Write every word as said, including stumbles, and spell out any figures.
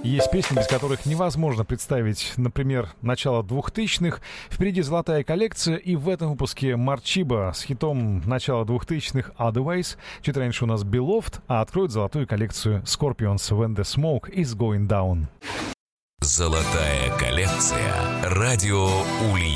Есть песни, без которых невозможно представить, например, начало двухтысячных. Впереди золотая коллекция, и в этом выпуске Марчибо с хитом начала двухтысячных «Otherwise». Чуть раньше у нас Beloved, а откроет золотую коллекцию Scorpions «When the Smoke is Going Down». Золотая коллекция. Радио Ульяновск.